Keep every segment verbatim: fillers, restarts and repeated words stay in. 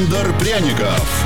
Дар пряников.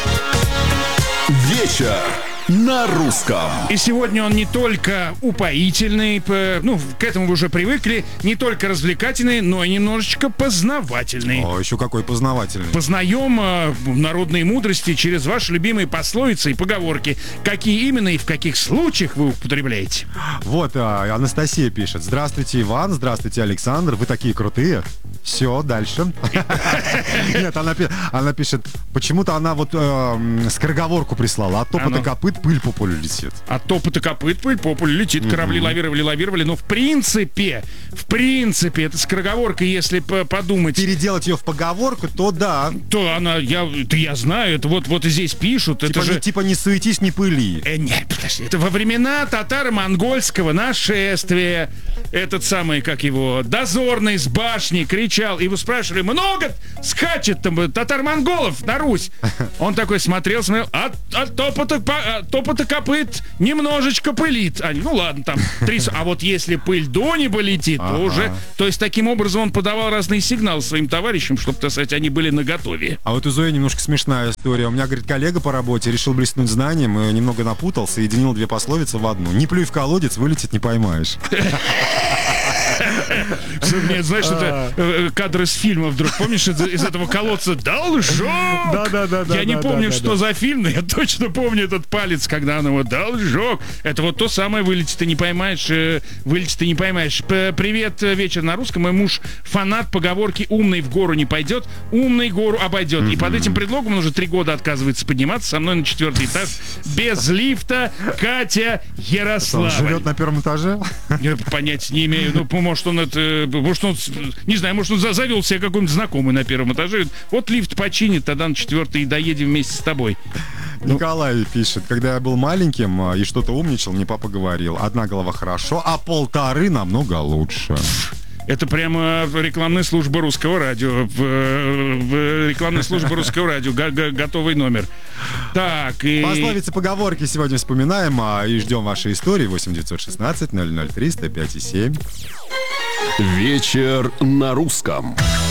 Вечер на русском. И сегодня он не только упоительный, ну, к этому вы уже привыкли, не только развлекательный, но и немножечко познавательный. О, еще какой познавательный. Познаем э, народные мудрости через ваши любимые пословицы и поговорки. Какие именно и в каких случаях вы употребляете? Вот, а, Анастасия пишет. Здравствуйте, Иван, здравствуйте, Александр, вы такие крутые. Все, дальше. Нет, она пишет, почему-то она вот скороговорку прислала. От топота копыт пыль по полю летит. От топота копыт пыль по полю летит. Корабли лавировали, лавировали. Но в принципе, в принципе, это скороговорка, если подумать. Переделать ее в поговорку, то да. То она, я, то я знаю, это вот, вот и здесь пишут. Типа, это же... не, типа не суетись, не пыли. Э, нет, подожди. Это во времена татаро-монгольского нашествия. Этот самый, как его, дозорный с башни кричал. И вы спрашивали, много скачет там татар-монголов на Русь? Он такой смотрел, смотрел, от, от топота, от топота копыт немножечко пылит. Они, ну ладно, там три... А вот если пыль до неба летит, то ага. уже... То есть таким образом он подавал разные сигналы своим товарищам, чтобы, так сказать, они были наготове. А вот у Зои немножко смешная история. У меня, говорит, коллега по работе решил блеснуть знанием, и немного напутал, соединил две пословицы в одну. Не плюй в колодец, вылетит не поймаешь. Мне, знаешь, это кадр из фильма вдруг. Помнишь, из этого колодца должок? Да, да, да. Я не помню, что за фильм, но я точно помню этот палец, когда он его должок. Это вот то самое вылетит, ты не поймаешь, вылетит, ты не поймаешь. Привет, вечер на русском. Мой муж фанат поговорки «умный в гору не пойдет, умный гору обойдет». И под этим предлогом он уже три года отказывается подниматься со мной на четвертый этаж без лифта. Катя Ярославль. Он живет на первом этаже? Я понятия не имею. Ну, может, он это... Может, он... Не знаю, может, он завел себе какой-нибудь знакомый на первом этаже. Вот лифт починит, тогда на четвертый и доедем вместе с тобой. Николай пишет. Когда я был маленьким и что-то умничал, мне папа говорил: одна голова хорошо, а полторы намного лучше. Это прямо рекламная служба русского радио. В, в рекламная служба русского радио. Г- готовый номер. Так, и... Пословицы, поговорки сегодня вспоминаем, а и ждем ваши истории. восемь девятьсот шестнадцать ноль ноль три сто пять и семь. Вечер на русском.